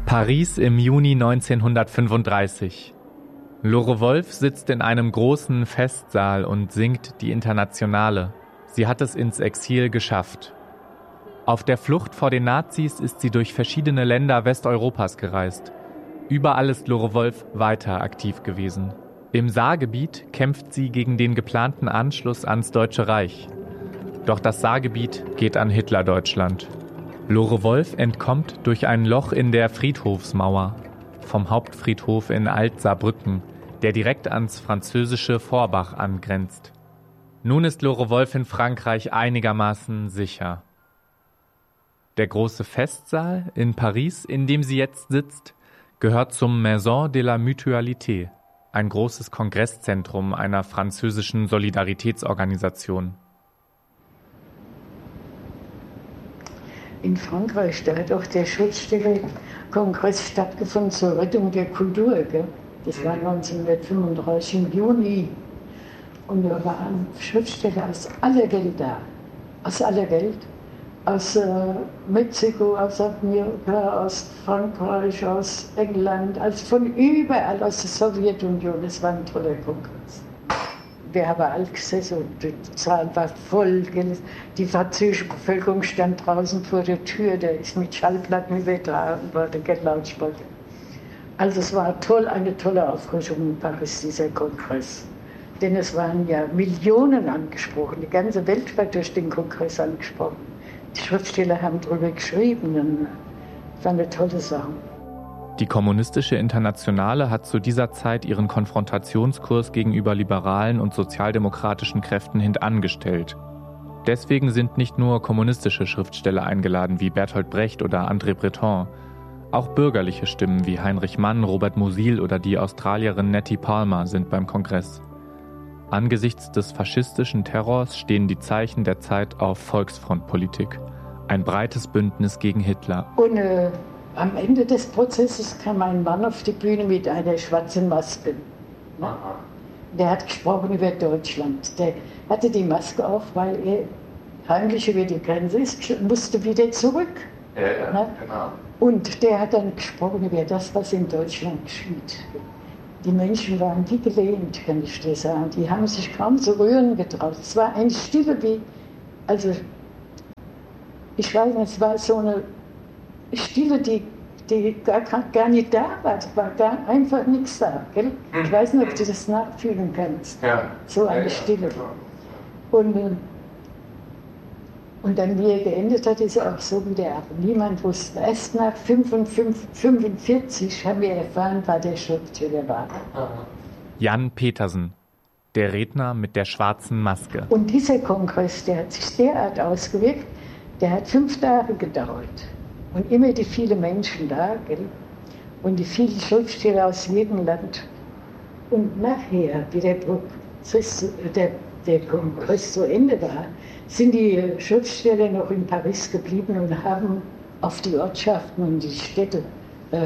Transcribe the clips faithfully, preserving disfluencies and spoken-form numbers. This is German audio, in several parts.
Paris im Juni neunzehnhundertfünfunddreißig. Lore Wolf sitzt in einem großen Festsaal und singt die Internationale. Sie hat es ins Exil geschafft. Auf der Flucht vor den Nazis ist sie durch verschiedene Länder Westeuropas gereist. Überall ist Lore Wolf weiter aktiv gewesen. Im Saargebiet kämpft sie gegen den geplanten Anschluss ans Deutsche Reich. Doch das Saargebiet geht an Hitlerdeutschland. Lore Wolf entkommt durch ein Loch in der Friedhofsmauer vom Hauptfriedhof in Alt-Saarbrücken, der direkt ans französische Forbach angrenzt. Nun ist Lore Wolf in Frankreich einigermaßen sicher. Der große Festsaal in Paris, in dem sie jetzt sitzt, gehört zum Maison de la Mutualité, ein großes Kongresszentrum einer französischen Solidaritätsorganisation. In Frankreich, da hat auch der Schriftstellerkongress stattgefunden zur Rettung der Kultur. Gell? Das war neunzehnhundertfünfunddreißig im Juni. Und da waren Schriftsteller aus aller Welt da. Aus aller Welt. Aus äh, Mexiko, aus Amerika, aus Frankreich, aus England, also von überall, aus der Sowjetunion. Das war ein toller Kongress. Wir haben alle gesessen und die Zahl war voll. Die französische Bevölkerung stand draußen vor der Tür, der ist mit Schallplatten übertragen worden, kein Lautsprecher. Also es war toll, eine tolle Auffrischung in Paris, dieser Kongress. Denn es waren ja Millionen angesprochen, die ganze Welt war durch den Kongress angesprochen. Die Schriftsteller haben darüber geschrieben und es war eine tolle Sache. Die Kommunistische Internationale hat zu dieser Zeit ihren Konfrontationskurs gegenüber liberalen und sozialdemokratischen Kräften hintangestellt. Deswegen sind nicht nur kommunistische Schriftsteller eingeladen wie Bertolt Brecht oder André Breton. Auch bürgerliche Stimmen wie Heinrich Mann, Robert Musil oder die Australierin Nettie Palmer sind beim Kongress. Angesichts des faschistischen Terrors stehen die Zeichen der Zeit auf Volksfrontpolitik. Ein breites Bündnis gegen Hitler. Und, äh Am Ende des Prozesses kam ein Mann auf die Bühne mit einer schwarzen Maske. Der hat gesprochen über Deutschland. Der hatte die Maske auf, weil er heimlich über die Grenze ist, musste wieder zurück. Ja, ja, genau. Und der hat dann gesprochen über das, was in Deutschland geschieht. Die Menschen waren wie gelähmt, kann ich dir sagen. Die haben sich kaum zu rühren getraut. Es war eine Stille wie, also ich weiß nicht, es war so eine Stille, die, die gar, gar nicht da war. Es war gar, einfach nichts da. Gell? Ich weiß nicht, ob du das nachfühlen kannst. Ja. So eine Stille. Und, und dann, wie er geendet hat, ist er auch so wieder ab. Niemand wusste. Erst nach fünfundvierzig haben wir erfahren, wer der Schriftsteller war. Jan Petersen, der Redner mit der schwarzen Maske. Und dieser Kongress, der hat sich derart ausgewirkt, der hat fünf Tage gedauert. Und immer die vielen Menschen da, gell? Und die vielen Schriftsteller aus jedem Land. Und nachher, wie der, Prozess, der, der Kongress zu Ende war, sind die Schriftsteller noch in Paris geblieben und haben auf die Ortschaften und die Städte äh,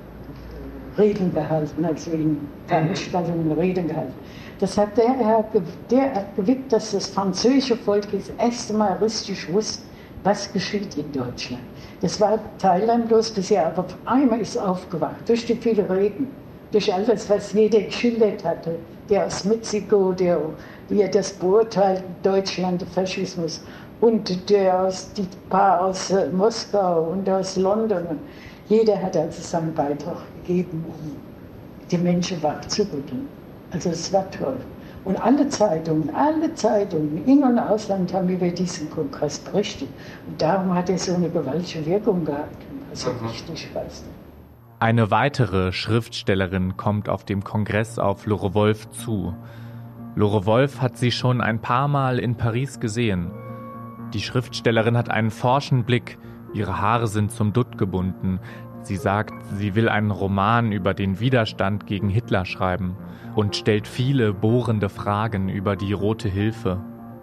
Reden gehalten, also in Veranstaltungen Reden gehalten. Das hat derart derart gewirkt, dass das französische Volk das erste Mal richtig wusste, was geschieht in Deutschland. Das war Thailand bloß bisher, aber auf einmal ist aufgewacht, durch die vielen Reden, durch all das, was jeder geschildert hatte, der aus Mexiko, der, wie er das beurteilt, Deutschland, der Faschismus, und der aus, die paar aus äh, Moskau und aus London. Jeder hat also seinen Beitrag gegeben, um die Menschen wachzurütteln. Also es war toll. Und alle Zeitungen, alle Zeitungen, In- und Ausland, haben über diesen Kongress berichtet. Und darum hat er so eine gewaltige Wirkung gehabt. Also mhm. richtig weiß. Eine weitere Schriftstellerin kommt auf dem Kongress auf Lore Wolf zu. Lore Wolf hat sie schon ein paar Mal in Paris gesehen. Die Schriftstellerin hat einen forschen Blick, ihre Haare sind zum Dutt gebunden. Sie sagt, sie will einen Roman über den Widerstand gegen Hitler schreiben und stellt viele bohrende Fragen über die Rote Hilfe.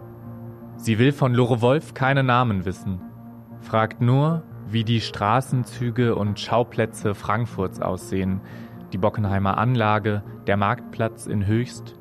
Sie will von Lore Wolf keine Namen wissen, fragt nur, wie die Straßenzüge und Schauplätze Frankfurts aussehen, die Bockenheimer Anlage, der Marktplatz in Höchst.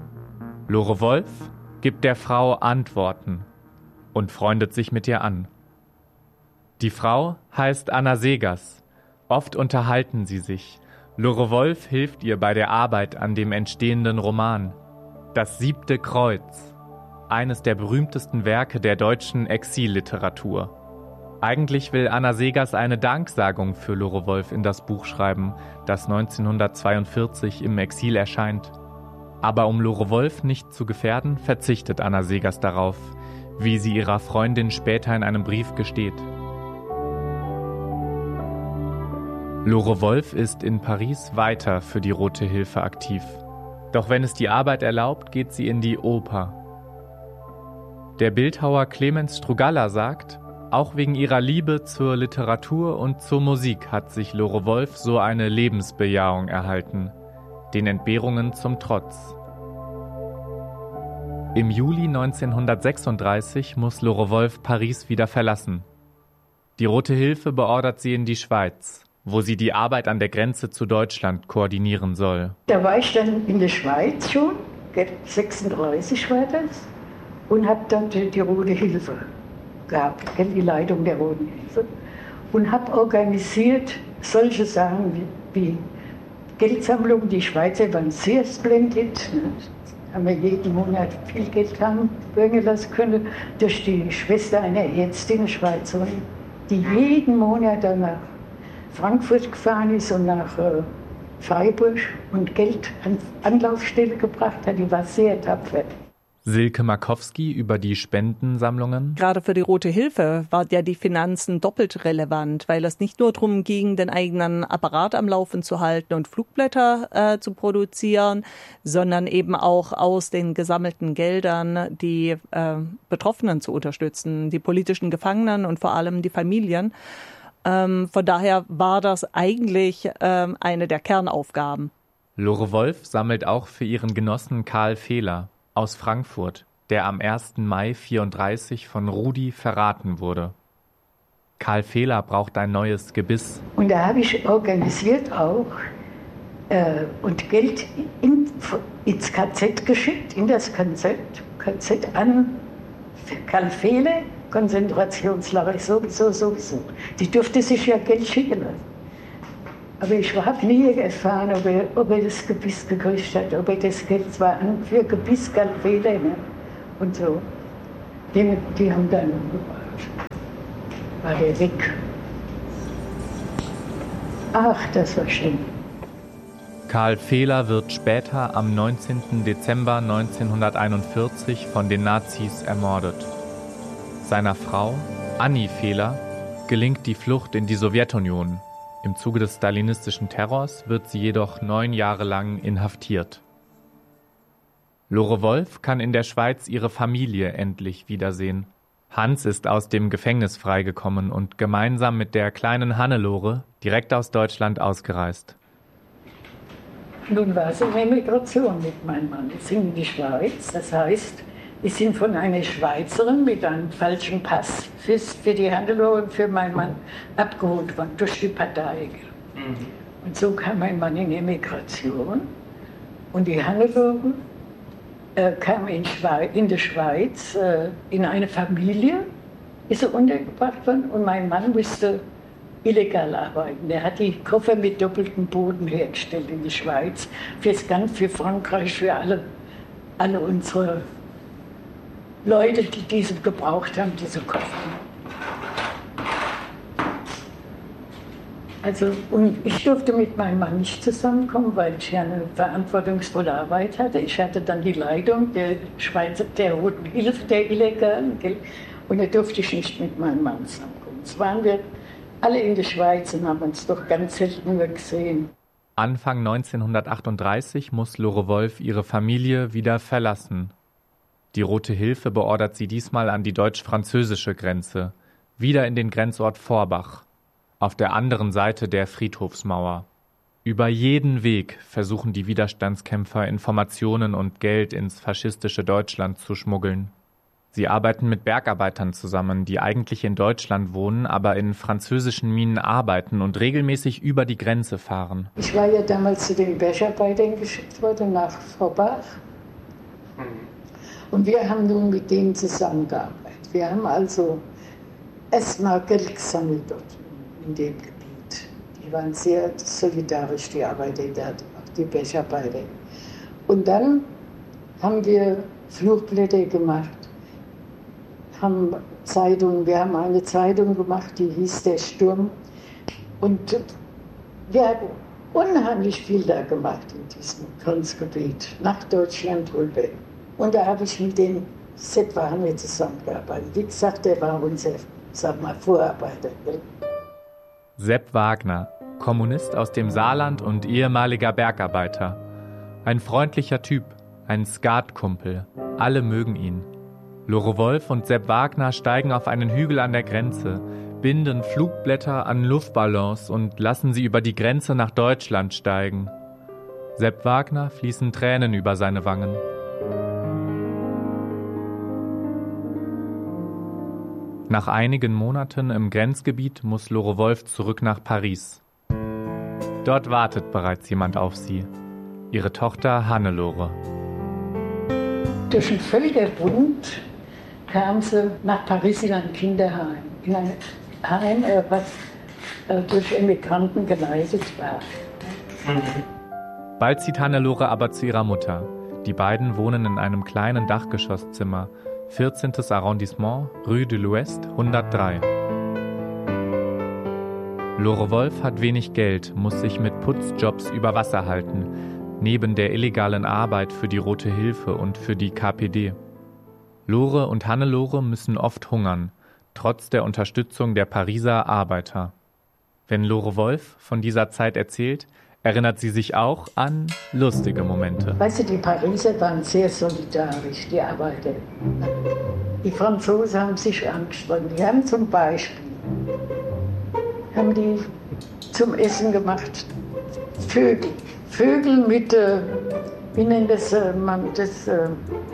Lore Wolf gibt der Frau Antworten und freundet sich mit ihr an. Die Frau heißt Anna Seghers Oft unterhalten sie sich. Lore Wolf hilft ihr bei der Arbeit an dem entstehenden Roman. Das siebte Kreuz, eines der berühmtesten Werke der deutschen Exilliteratur. Eigentlich will Anna Seghers eine Danksagung für Lore Wolf in das Buch schreiben, das neunzehnhundertzweiundvierzig im Exil erscheint. Aber um Lore Wolf nicht zu gefährden, verzichtet Anna Seghers darauf, wie sie ihrer Freundin später in einem Brief gesteht. Lore Wolf ist in Paris weiter für die Rote Hilfe aktiv. Doch wenn es die Arbeit erlaubt, geht sie in die Oper. Der Bildhauer Clemens Strugalla sagt, auch wegen ihrer Liebe zur Literatur und zur Musik hat sich Lore Wolf so eine Lebensbejahung erhalten, den Entbehrungen zum Trotz. Im Juli neunzehnhundertsechsunddreißig muss Lore Wolf Paris wieder verlassen. Die Rote Hilfe beordert sie in die Schweiz, wo sie die Arbeit an der Grenze zu Deutschland koordinieren soll. Da war ich dann in der Schweiz schon, sechsunddreißig war das, und habe dann die, die Rote Hilfe gehabt, die Leitung der Roten Hilfe, und habe organisiert solche Sachen wie, wie Geldsammlung. Die Schweizer waren sehr splendid, ne? Haben wir jeden Monat viel Geld haben bringen lassen können durch die Schwester einer Ärztin, eine Schweizerin, die jeden Monat dann nach Frankfurt gefahren ist und nach äh, Freiburg und Geld an Anlaufstelle gebracht hat. Die war sehr tapfer. Silke Markowski über die Spendensammlungen. Gerade für die Rote Hilfe waren ja die Finanzen doppelt relevant, weil es nicht nur darum ging, den eigenen Apparat am Laufen zu halten und Flugblätter äh, zu produzieren, sondern eben auch aus den gesammelten Geldern die äh, Betroffenen zu unterstützen, die politischen Gefangenen und vor allem die Familien. Ähm, von daher war das eigentlich ähm, eine der Kernaufgaben. Lore Wolf sammelt auch für ihren Genossen Karl Fehler aus Frankfurt, der am ersten Mai vierunddreißig von Rudi verraten wurde. Karl Fehler braucht ein neues Gebiss. Und da habe ich organisiert auch äh, und Geld in, ins K Z geschickt, in das K Z, K Z an Karl Fehler, Konzentrationslager sowieso, sowieso. Die durfte sich ja Geld schicken lassen. Aber ich habe nie erfahren, ob er, ob er das Gebiss gekriegt hat, ob er das Geld war für Gebiss Karl Fehler, ne? Und so. Die, die haben dann, war der weg. Ach, das war schlimm. Karl Fehler wird später am neunzehnten Dezember neunzehnhunderteinundvierzig von den Nazis ermordet. Seiner Frau, Annie Fehler, gelingt die Flucht in die Sowjetunion. Im Zuge des stalinistischen Terrors wird sie jedoch neun Jahre lang inhaftiert. Lore Wolf kann in der Schweiz ihre Familie endlich wiedersehen. Hans ist aus dem Gefängnis freigekommen und gemeinsam mit der kleinen Hannelore direkt aus Deutschland ausgereist. Nun war es eine Migration mit meinem Mann. Wir sind in die Schweiz, das heißt, wir sind von einer Schweizerin mit einem falschen Pass für, für die Hannelore und für meinen Mann abgeholt worden durch die Partei. Mhm. Und so kam mein Mann in die Migration. Und die Hannelore äh, kam in, Schweiz, in die Schweiz äh, in eine Familie, ist sie untergebracht worden. Und mein Mann musste illegal arbeiten. Der hat die Koffer mit doppeltem Boden hergestellt in die Schweiz, fürs Ganze, für Frankreich, für alle, alle unsere Leute, die diese gebraucht haben, diese Koffer. Also, und ich durfte mit meinem Mann nicht zusammenkommen, weil ich ja eine verantwortungsvolle Arbeit hatte. Ich hatte dann die Leitung der Schweizer, der Roten Hilfe, der Illegalen, und da durfte ich nicht mit meinem Mann zusammenkommen. Jetzt waren wir alle in der Schweiz und haben uns doch ganz selten nur gesehen. Anfang neunzehnhundertachtunddreißig muss Lore Wolf ihre Familie wieder verlassen. Die Rote Hilfe beordert sie diesmal an die deutsch-französische Grenze, wieder in den Grenzort Forbach, auf der anderen Seite der Friedhofsmauer. Über jeden Weg versuchen die Widerstandskämpfer, Informationen und Geld ins faschistische Deutschland zu schmuggeln. Sie arbeiten mit Bergarbeitern zusammen, die eigentlich in Deutschland wohnen, aber in französischen Minen arbeiten und regelmäßig über die Grenze fahren. Ich war ja damals zu den Bergarbeitern geschickt worden nach Forbach. Und wir haben nun mit denen zusammengearbeitet. Wir haben also erstmal Geld gesammelt dort in dem Gebiet. Die waren sehr solidarisch, die Arbeiter, die Bergarbeiter. Und dann haben wir Flugblätter gemacht, haben Zeitungen, wir haben eine Zeitung gemacht, die hieß Der Sturm. Und wir haben unheimlich viel da gemacht in diesem Grenzgebiet, nach Deutschland rüber. Und da habe ich mit dem Sepp Wagner zusammengearbeitet. Wie gesagt, der war unser, sag mal, Vorarbeiter. Sepp Wagner, Kommunist aus dem Saarland und ehemaliger Bergarbeiter. Ein freundlicher Typ, ein Skatkumpel. Alle mögen ihn. Lore Wolf und Sepp Wagner steigen auf einen Hügel an der Grenze, binden Flugblätter an Luftballons und lassen sie über die Grenze nach Deutschland steigen. Sepp Wagner fließen Tränen über seine Wangen. Nach einigen Monaten im Grenzgebiet muss Lore Wolf zurück nach Paris. Dort wartet bereits jemand auf sie. Ihre Tochter Hannelore. Durch den Völkerbund kam sie nach Paris in ein Kinderheim. In ein Heim, was durch Emigranten geleitet war. Bald zieht Hannelore aber zu ihrer Mutter. Die beiden wohnen in einem kleinen Dachgeschosszimmer. vierzehntes Arrondissement, Rue de l'Ouest, hundertdrei. Lore Wolf hat wenig Geld, muss sich mit Putzjobs über Wasser halten, neben der illegalen Arbeit für die Rote Hilfe und für die K P D. Lore und Hannelore müssen oft hungern, trotz der Unterstützung der Pariser Arbeiter. Wenn Lore Wolf von dieser Zeit erzählt, erinnert sie sich auch an lustige Momente. Weißt du, die Pariser waren sehr solidarisch, die Arbeiter. Die Franzosen haben sich angestrengt. Die haben zum Beispiel haben die zum Essen gemacht Vögel. Vögel mit, äh, wie nennt das, äh, man das, äh,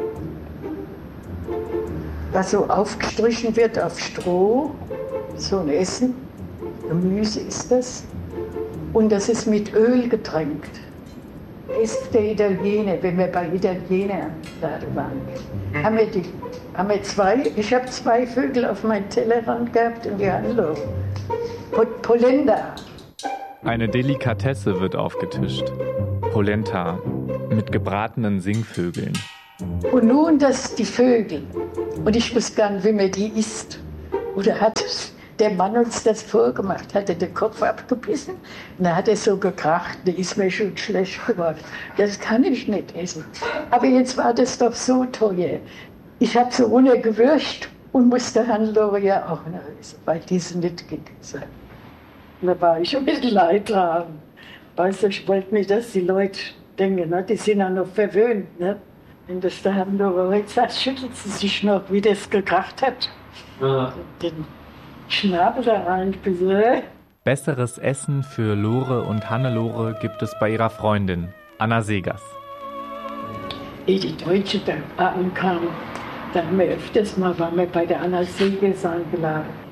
was so aufgestrichen wird auf Stroh, so ein Essen. Gemüse ist das. Und das ist mit Öl getränkt. Ist der Italiener, wenn wir bei Italienern waren, haben wir, die, haben wir zwei, ich habe zwei Vögel auf meinem Tellerrand gehabt und die Hannelore. Polenta. Eine Delikatesse wird aufgetischt. Polenta mit gebratenen Singvögeln. Und nun das die Vögel. Und ich wusste gar nicht, wie man die isst. Oder hat der Mann uns das vorgemacht, hat er den Kopf abgebissen und dann hat er so gekracht, da ist mir schon schlecht geworden. Das kann ich nicht essen. Aber jetzt war das doch so teuer. Ich habe so runtergewürgt und musste Hannelore ja auch noch essen, weil die sie nicht gegessen hat. Und da war ich ein bisschen leid dran. Weißt du, ich wollte nicht, dass die Leute denken, ne? Die sind ja noch verwöhnt. Ne? Wenn das der Hannelore heute sagt, schüttelt sie sich noch, wie das gekracht hat. Ja. Den Schnabel da rein. Besseres Essen für Lore und Hannelore gibt es bei ihrer Freundin, Anna Segers. Ehe die Deutsche da ankamen, da haben wir öfters mal, waren wir bei der Anna Segers eingeladen.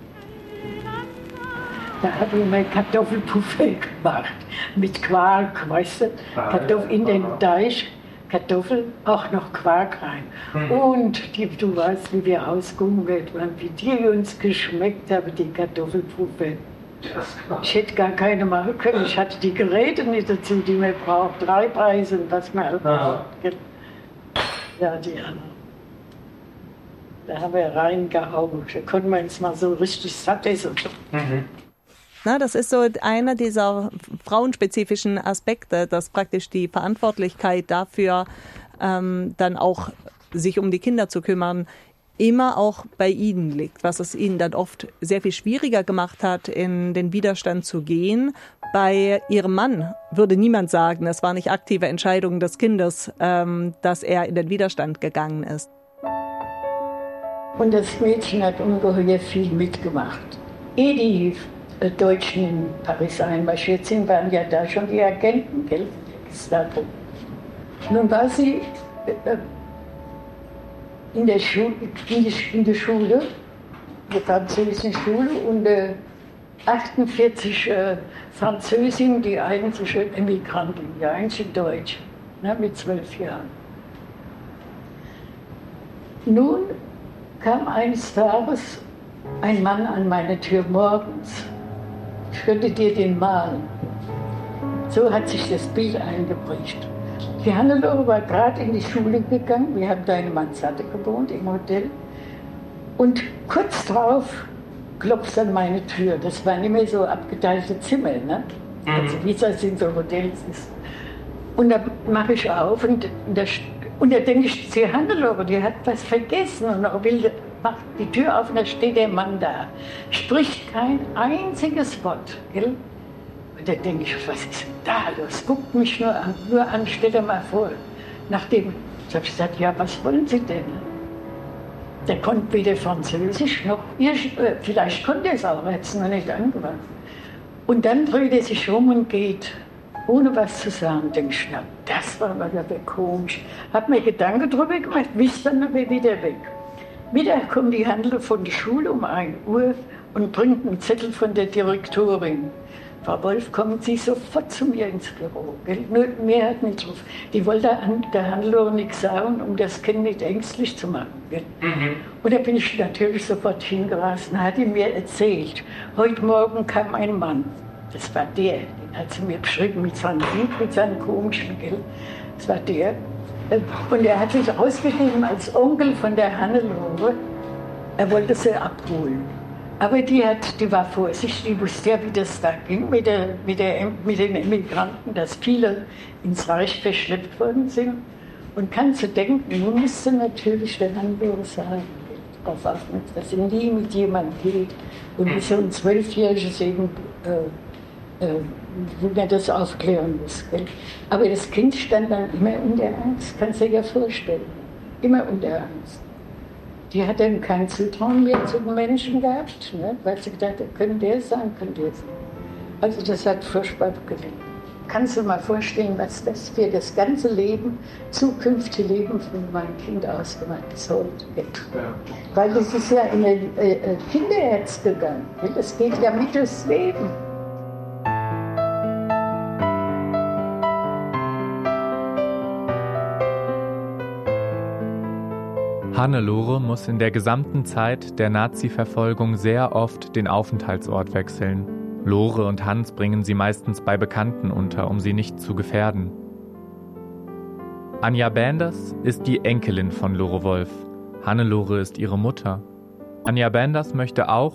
Da habe ich mal Kartoffelpuffer gemacht, mit Quark, weißt du, Kartoffel in den Teig, Kartoffeln, auch noch Quark rein. Und die, du weißt, wie wir ausgehungert waren, wie die uns geschmeckt haben, die Kartoffelpuffer. Ich hätte gar keine machen können, ich hatte die Geräte nicht dazu, die man braucht, drei Preise, was man halt braucht. Ja, die Anna. Da haben wir reingehauen, da konnten wir uns mal so richtig satt essen. Mhm. Na, das ist so einer dieser frauenspezifischen Aspekte, dass praktisch die Verantwortlichkeit dafür, ähm, dann auch sich um die Kinder zu kümmern, immer auch bei ihnen liegt, was es ihnen dann oft sehr viel schwieriger gemacht hat, in den Widerstand zu gehen. Bei ihrem Mann würde niemand sagen, es war nicht aktive Entscheidung des Kindes, ähm, dass er in den Widerstand gegangen ist. Und das Mädchen hat ungeheuer viel mitgemacht. Ehe die Deutschen in Paris einmarschiert sind, waren ja da schon die Agenten, gell? Nun war sie äh, in der, Schule, in, die, in der Schule, der französischen Schule, und äh, achtundvierzig äh, Französinnen, die eigentliche Emigranten, die einzige Deutsche, ne, mit zwölf Jahren. Nun kam eines Tages ein Mann an meine Tür morgens. ich würde dir den malen. So hat sich das Bild eingeprägt. Die Hannelore war gerade in die Schule gegangen. Wir haben da in Mansarde gewohnt, im Hotel. Und kurz drauf klopft es an meine Tür. Das waren immer so abgeteilte Zimmer, ne? Also wie das in so Hotels ist. Und da mache ich auf und, und, da, und da denke ich, die Hannelore, die hat was vergessen. Und er will, macht die Tür auf und da steht der Mann da. Spricht kein einziges Wort. Gell? Und da denke ich, was ist denn da los? Guckt mich nur an, nur an, stell dir mal vor. Nachdem, ich habe gesagt, ja, was wollen Sie denn? Der konnte weder Französisch noch, vielleicht konnte er es auch, er hat es noch nicht angewandt. Und dann dreht er sich um und geht, ohne was zu sagen. Denke ich, na, das war aber komisch. Hab mir Gedanken drüber gemacht, bis dann aber wieder weg. Wieder kommt die Handel von der Schule um ein Uhr und bringt einen Zettel von der Direktorin. Frau Wolf, kommen Sie sofort zu mir ins Büro. Gell? Nur mehr hat nicht drauf. Die wollte der Hannelore nichts sagen, um das Kind nicht ängstlich zu machen. Gell? Mhm. Und da bin ich natürlich sofort hingerast und hat ihm mir erzählt, heute Morgen kam ein Mann. Das war der, den hat sie mir beschrieben mit seinem Lied, mit seinem komischen, gell? Das war der. Und er hat sich ausgegeben als Onkel von der Hannelore. Er wollte sie abholen. Aber die, hat, die war vorsichtig, die wusste ja, wie das da ging mit, der, mit, der, mit den Emigranten, dass viele ins Reich verschleppt worden sind. Und kannst du denken, nun müsste natürlich der Hannelore sagen, darauf achten, dass sie nie mit jemandem geht. Und wie so ein Zwölfjähriges eben, äh, äh, wie man das aufklären muss. Gell? Aber das Kind stand dann immer unter Angst, kannst du dir ja vorstellen. Immer unter Angst. Die hat dann kein Zutrauen mehr zu den Menschen gehabt, ne? Weil sie gedacht hat, können der sein, können der sein. Also das hat furchtbar gelitten. Kannst du dir mal vorstellen, was das für das ganze Leben, zukünftige Leben von meinem Kind ausgemacht ist heute. Ja. Weil das ist ja in ein äh, Kinderherz gegangen. Das geht ja mit durchs Leben. Hannelore muss in der gesamten Zeit der Nazi-Verfolgung sehr oft den Aufenthaltsort wechseln. Lore und Hans bringen sie meistens bei Bekannten unter, um sie nicht zu gefährden. Anja Benders ist die Enkelin von Lore Wolf. Hannelore ist ihre Mutter. Anja Benders möchte auch